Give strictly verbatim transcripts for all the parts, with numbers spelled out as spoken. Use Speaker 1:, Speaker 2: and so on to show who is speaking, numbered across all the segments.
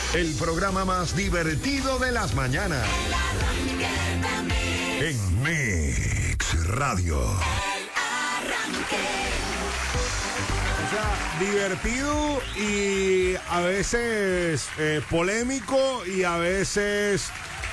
Speaker 1: El programa más divertido de las mañanas. En Mix Radio.
Speaker 2: O sea, divertido y a veces eh, polémico y a veces,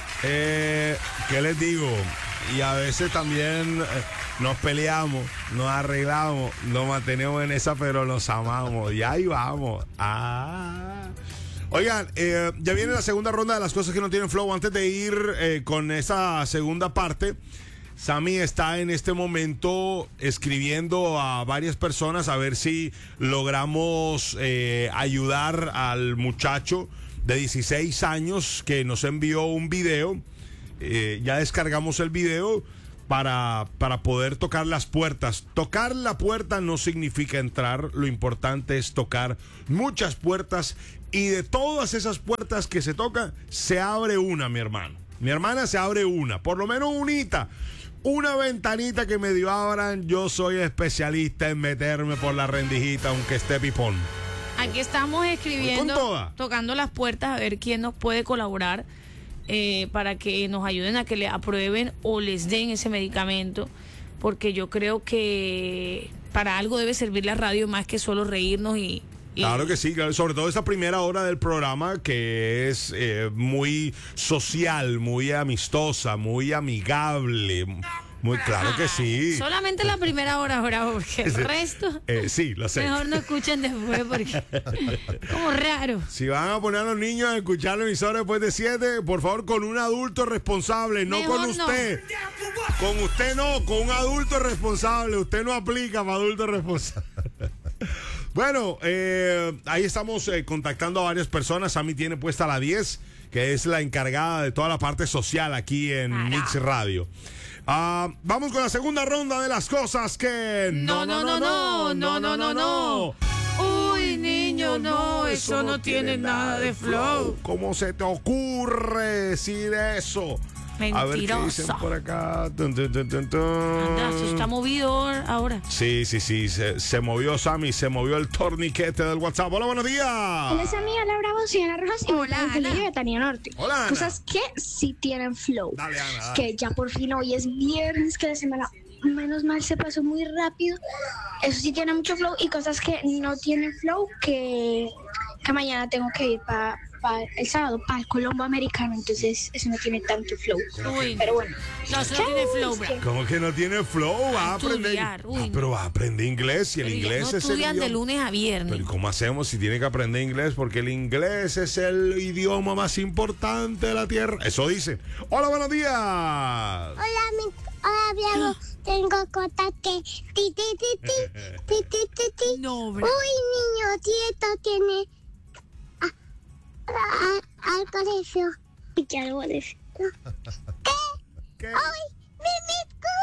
Speaker 2: eh, ¿qué les digo? Y a veces también eh, nos peleamos, nos arreglamos, nos mantenemos en esa, pero nos amamos. Y ahí vamos. Ah. Oigan, eh, ya viene la segunda ronda de las cosas que no tienen flow. Antes de ir eh, con esa segunda parte, Sammy está en este momento escribiendo a varias personas a ver si logramos eh, ayudar al muchacho de dieciséis años que nos envió un video. Eh, ya descargamos el video para, para poder tocar las puertas. Tocar la puerta no significa entrar, lo importante es tocar muchas puertas y de todas esas puertas que se tocan, se abre una, mi hermano. Mi hermana se abre una, por lo menos unita. Una ventanita que medio abran, yo soy especialista en meterme por la rendijita, aunque esté pipón.
Speaker 3: Aquí estamos escribiendo,
Speaker 2: Con toda.
Speaker 3: tocando las puertas a ver quién nos puede colaborar eh, para que nos ayuden a que le aprueben o les den ese medicamento, porque yo creo que para algo debe servir la radio más que solo reírnos y... y
Speaker 2: Claro que sí, claro, sobre todo esa primera hora del programa que es eh, muy social, muy amistosa, muy amigable. Muy claro que sí.
Speaker 3: Solamente la primera hora, bravo, porque el resto
Speaker 2: Eh, sí, lo sé.
Speaker 3: mejor no escuchen después porque como raro.
Speaker 2: Si van a poner a los niños a escuchar la emisora después de siete, por favor, con un adulto responsable, no
Speaker 3: Mejor
Speaker 2: con usted.
Speaker 3: no.
Speaker 2: Con usted no, con un adulto responsable. Usted no aplica para adulto responsable. Bueno, eh, ahí estamos eh, contactando a varias personas. Sammy tiene puesta la diez, que es la encargada de toda la parte social aquí en
Speaker 3: Ara.
Speaker 2: Mix Radio. Ah, vamos con la segunda ronda de las cosas que...
Speaker 3: No, no, no, no, no, no, no, no. Uy, niño, no, eso no tiene nada de flow.
Speaker 2: ¿Cómo se te ocurre decir eso? A ver qué dicen
Speaker 3: Mentiroso.
Speaker 2: por acá. Tun, tun, tun, tun, tun.
Speaker 3: Anda, se está movido ahora.
Speaker 2: Sí, sí, sí, se, se movió Sammy, se movió el torniquete del WhatsApp. Hola, buenos días.
Speaker 4: Hola, Sammy, hola, Bravo, soy Ana Rojas y
Speaker 3: Hola,
Speaker 4: voy
Speaker 3: Ana.
Speaker 4: de Betania Norte.
Speaker 2: Hola, Ana.
Speaker 4: Cosas que sí tienen flow.
Speaker 2: Dale, Ana, dale.
Speaker 4: Que ya por fin hoy es viernes, que la semana menos mal se pasó muy rápido. Eso sí tiene mucho flow. Y cosas que no tienen flow, que, que mañana tengo que ir para pa, el sábado para el Colombo Americano. Entonces eso no tiene tanto flow.
Speaker 3: Uy,
Speaker 4: Pero bueno.
Speaker 3: no, eso no tiene flow, bro.
Speaker 2: ¿Cómo que no tiene flow? Va a aprender.
Speaker 3: Estudiar, uy,
Speaker 2: Ah, pero va a aprender inglés y el
Speaker 3: Pero ya
Speaker 2: inglés
Speaker 3: no
Speaker 2: es el
Speaker 3: estudian de
Speaker 2: idioma.
Speaker 3: lunes a viernes.
Speaker 2: Pero ¿cómo hacemos si tiene que aprender inglés? Porque el inglés es el idioma más importante de la tierra. Eso dice. Hola, buenos días.
Speaker 5: Hola, mi, hola, Bravo. Tengo cosas que ti, ti, ti, ti, ti, ti, ti, ti.
Speaker 3: No, bro.
Speaker 5: Uy, niño, Tieto tiene a, a- al colegio.
Speaker 4: Ya lo voy a decir.
Speaker 2: ¿Qué?
Speaker 5: ¡Hoy, mi, mi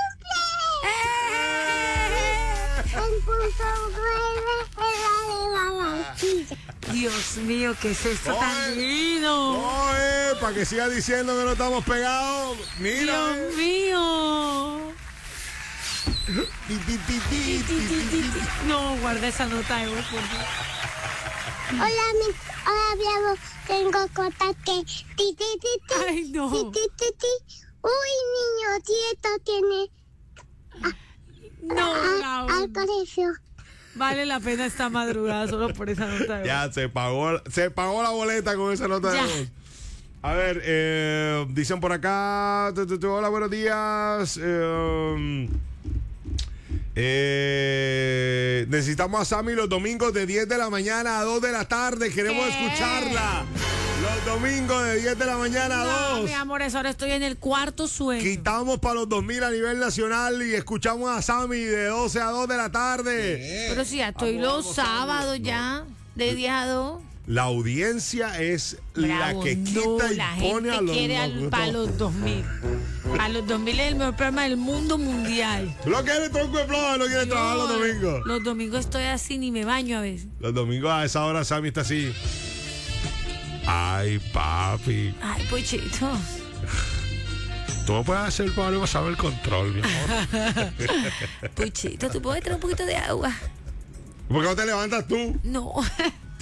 Speaker 3: ¡Eh!
Speaker 5: cumple! El punto nueve en la Barranquilla.
Speaker 3: Dios mío, ¿qué es esto tan
Speaker 2: Oye.
Speaker 3: divino?
Speaker 2: Oye, para que siga diciendo que no estamos pegados. Mira.
Speaker 3: Dios
Speaker 2: eh.
Speaker 3: mío.
Speaker 2: Ti, ti, ti, ti,
Speaker 3: Ti, ti,
Speaker 2: ti,
Speaker 3: ti, ti. No, guarda esa nota de voz, por favor.
Speaker 5: Hola, mi, hola, Bravo. Tengo cosas que ti, ti, ti, ti.
Speaker 3: Ay, no.
Speaker 5: Ti, ti, ti, ti. Uy, niño, Tieto tiene
Speaker 3: No,
Speaker 5: a- al
Speaker 3: Raúl.
Speaker 5: colegio.
Speaker 3: Vale la pena esta madrugada solo por esa nota de voz.
Speaker 2: Ya se pagó, se pagó la boleta con esa nota
Speaker 3: Ya.
Speaker 2: de voz. A ver, eh, dicen por acá. tu, tu, tu, hola, buenos días. Eh, eh, necesitamos a Sammy los domingos de diez de la mañana a dos de la tarde. Queremos
Speaker 3: ¿Qué?
Speaker 2: escucharla. Los domingos de diez de la mañana a
Speaker 3: No,
Speaker 2: dos.
Speaker 3: mi amor, eso ahora estoy en el cuarto sueño.
Speaker 2: Quitamos para los dos mil a nivel nacional y escuchamos a Sammy de doce a dos de la tarde.
Speaker 3: Pero si ya estoy
Speaker 2: Vamos,
Speaker 3: los
Speaker 2: vamos,
Speaker 3: sábados
Speaker 2: Sammy.
Speaker 3: ya, de diez a dos.
Speaker 2: La audiencia es
Speaker 3: Bravo,
Speaker 2: la que
Speaker 3: no,
Speaker 2: quita y
Speaker 3: la
Speaker 2: pone
Speaker 3: gente
Speaker 2: a los
Speaker 3: quiere al,
Speaker 2: locutores.
Speaker 3: para los dos mil. Para los dos mil es el mejor programa del mundo mundial.
Speaker 2: ¿Tú lo quieres tronco de floja? ¿No quieres trabajar los domingos?
Speaker 3: Los domingos estoy así, ni me baño a veces.
Speaker 2: Los domingos a esa hora Sammy está así. Ay, papi.
Speaker 3: Ay, pochito.
Speaker 2: Tú me puedes hacer el favor y vas a ver el control, mi amor.
Speaker 3: Pochito, ¿tú puedes traer un poquito de agua?
Speaker 2: ¿Por qué no te levantas tú?
Speaker 3: No.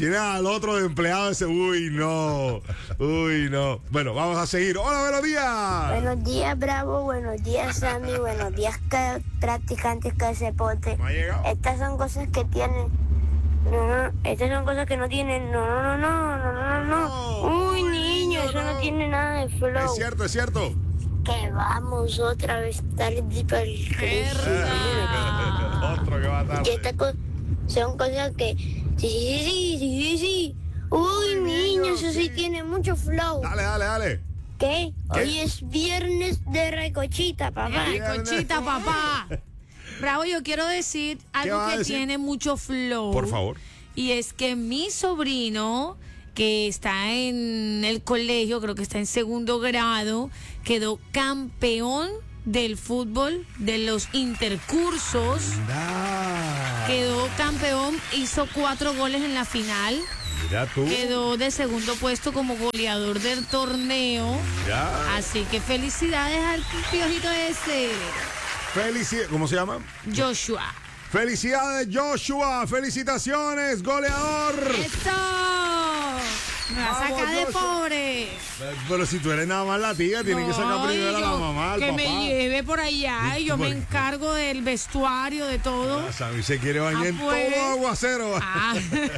Speaker 2: Tiene al otro de empleado ese. Uy, no. Uy, no. Bueno, vamos a seguir. Hola, buenos días.
Speaker 5: Buenos días, Bravo. Buenos días, Sammy. Buenos días, ca- practicantes que se pote.
Speaker 2: ¿No ha llegado?
Speaker 5: Estas son cosas que tienen. No, no, estas son cosas que no tienen. No, no, no, no, no, no, no. Uy, niño, eso no tiene nada de flow.
Speaker 2: Es cierto, es cierto.
Speaker 5: Que vamos otra vez tarde para el colegio.
Speaker 2: Otro que va
Speaker 5: Y
Speaker 2: tarde.
Speaker 5: estas co- son cosas que. Sí, sí, sí, sí, sí, sí. Uy, niño, eso sí tiene mucho flow.
Speaker 2: Dale, dale, dale.
Speaker 5: ¿Qué? Hoy es viernes de recochita, papá.
Speaker 3: Ay, Conchita, papá. Bravo, yo quiero decir algo
Speaker 2: vas a
Speaker 3: que
Speaker 2: decir?
Speaker 3: tiene mucho flow.
Speaker 2: Por favor.
Speaker 3: Y es que mi sobrino, que está en el colegio, creo que está en segundo grado, quedó campeón del fútbol de los intercursos.
Speaker 2: Da.
Speaker 3: Quedó campeón, hizo cuatro goles en la final.
Speaker 2: Mira tú.
Speaker 3: Quedó de segundo puesto como goleador del torneo.
Speaker 2: Ya.
Speaker 3: Así que felicidades al piojito ese,
Speaker 2: Felicidades. ¿Cómo se llama?
Speaker 3: Joshua.
Speaker 2: Felicidades, Joshua. Felicitaciones, goleador.
Speaker 3: ¡Eso! Me va a
Speaker 2: Vamos,
Speaker 3: sacar de
Speaker 2: Joshua.
Speaker 3: pobre.
Speaker 2: Pero si tú eres nada más la tía, tienen que sacar
Speaker 3: No,
Speaker 2: primero a
Speaker 3: y
Speaker 2: la
Speaker 3: yo-
Speaker 2: mamá, al
Speaker 3: que
Speaker 2: papá.
Speaker 3: me lleve por allá y yo me
Speaker 2: Por-
Speaker 3: encargo del vestuario, de todo.
Speaker 2: Ah, Sammy se quiere bañar
Speaker 3: Ah,
Speaker 2: en
Speaker 3: pues.
Speaker 2: todo aguacero.
Speaker 3: Ah,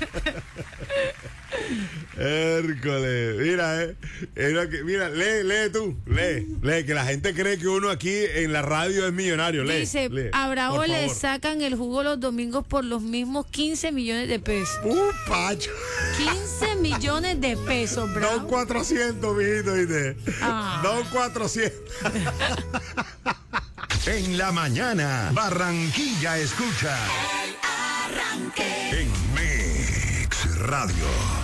Speaker 2: Hércules, mira, eh. Mira, que- mira, lee, lee tú, lee, lee, que la gente cree que uno aquí en la radio es millonario, lee.
Speaker 3: dice,
Speaker 2: lee,
Speaker 3: a Bravo
Speaker 2: por
Speaker 3: le
Speaker 2: favor.
Speaker 3: sacan el jugo los domingos por los mismos quince millones de pesos.
Speaker 2: Uh, pacho.
Speaker 3: quince millones de pesos,
Speaker 2: Don
Speaker 3: Bravo.
Speaker 2: cuatrocientos, mijito, ¿viste?
Speaker 3: Ah.
Speaker 2: Don cuatrocientos.
Speaker 1: En la mañana, Barranquilla escucha. En Mix Radio.